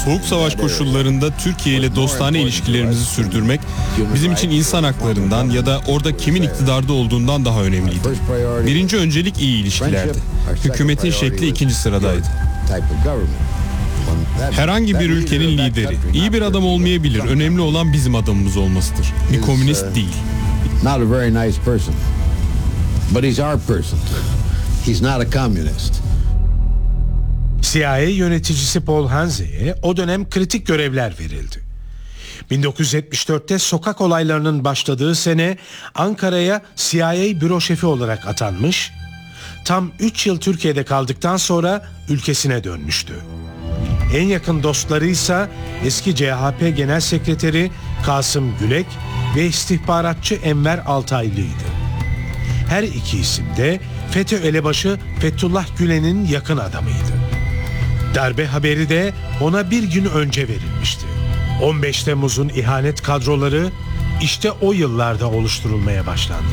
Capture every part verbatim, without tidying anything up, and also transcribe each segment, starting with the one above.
Soğuk savaş koşullarında Türkiye ile dostane ilişkilerimizi sürdürmek bizim için insan haklarından ya da orada kimin iktidarda olduğundan daha önemliydi. Birinci öncelik iyi ilişkilerdi. Hükümetin şekli ikinci sıradaydı. Herhangi bir ülkenin lideri iyi bir adam olmayabilir. Önemli olan bizim adamımız olmasıdır. Bir komünist değil. Not a very nice person. But he's our person. He's not a communist. C I A yöneticisi Paul Hanze'ye o dönem kritik görevler verildi. bin dokuz yüz yetmiş dörtte sokak olaylarının başladığı sene Ankara'ya C I A büro şefi olarak atanmış, tam üç yıl Türkiye'de kaldıktan sonra ülkesine dönmüştü. En yakın dostları ise eski C H P Genel Sekreteri Kasım Gülek ve istihbaratçı Enver Altaylı'ydı. Her iki isim de FETÖ elebaşı Fethullah Gülen'in yakın adamıydı. Darbe haberi de ona bir gün önce verilmişti. on beş Temmuz'un ihanet kadroları işte o yıllarda oluşturulmaya başlandı.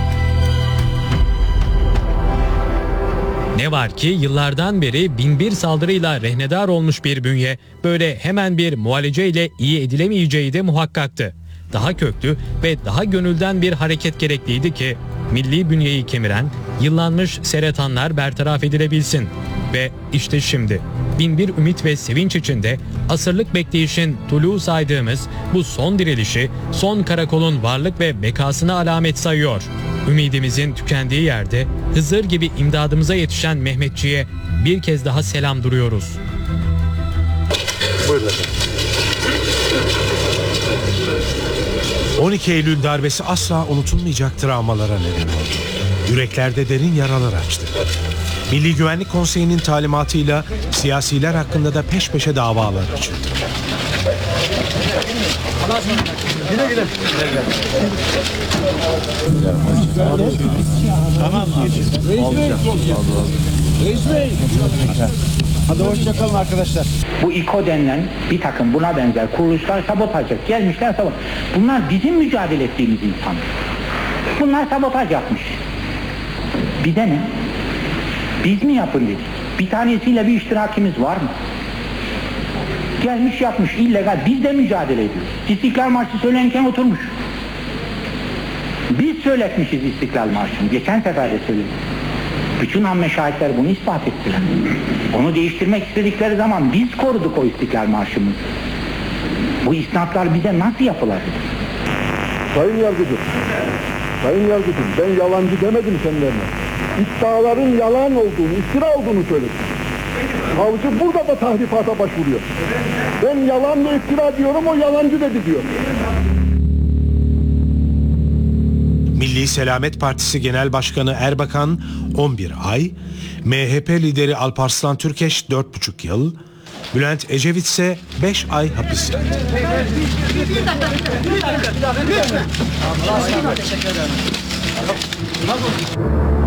Ne var ki yıllardan beri bin bir saldırıyla rehnedar olmuş bir bünye böyle hemen bir muhaleceyle iyi edilemeyeceği de muhakkaktı. Daha köklü ve daha gönülden bir hareket gerekliydi ki milli bünyeyi kemiren, yıllanmış seretanlar bertaraf edilebilsin. Ve işte şimdi bin bir ümit ve sevinç içinde asırlık bekleyişin tuluğu saydığımız bu son dirilişi, son karakolun varlık ve bekasına alamet sayıyor. Ümidimizin tükendiği yerde Hızır gibi imdadımıza yetişen Mehmetçiğe bir kez daha selam duruyoruz. Buyurun efendim. on iki Eylül darbesi asla unutulmayacak travmalara neden oldu. Yüreklerde derin yaralar açtı. Milli Güvenlik Konseyi'nin talimatıyla siyasiler hakkında da peş peşe davalar açıldı. Güle güle. Tamam mı? Reis Bey. Hadi hoşçakalın arkadaşlar. Bu İKO denilen bir takım buna benzer kuruluşlar sabotaj yapıyor. Gelmişler sabotaj. Bunlar bizim mücadele ettiğimiz insan. Bunlar sabotaj yapmış. Bir de ne? Biz mi yapın dedik? Bir tanesiyle bir iştirakimiz var mı? Gelmiş yapmış illegal. Biz de mücadele ediyoruz. İstiklal Marşı söylenirken oturmuş. Biz söyletmişiz İstiklal Marşı'nı. Geçen sefer de söyledik. Bütün amme şahitler bunu ispat ettiler. Onu değiştirmek istedikleri zaman biz koruduk o İstiklal Marşı'mızı. Bu isnatlar bize nasıl yapılabilir? Sayın Yargıcım, Sayın Yargıcım ben yalancı demedim kendilerine. İddiaların yalan olduğunu, iftira olduğunu söyledim. Savcı burada da tahrifata başvuruyor. Ben yalan ve iftira diyorum, o yalancı dedi diyor. Milli Selamet Partisi Genel Başkanı Erbakan on bir ay, M H P lideri Alparslan Türkeş dört buçuk yıl, Bülent Ecevit ise beş ay hapis yattı. Bir dakika, bir dakika. Teşekkür ederim.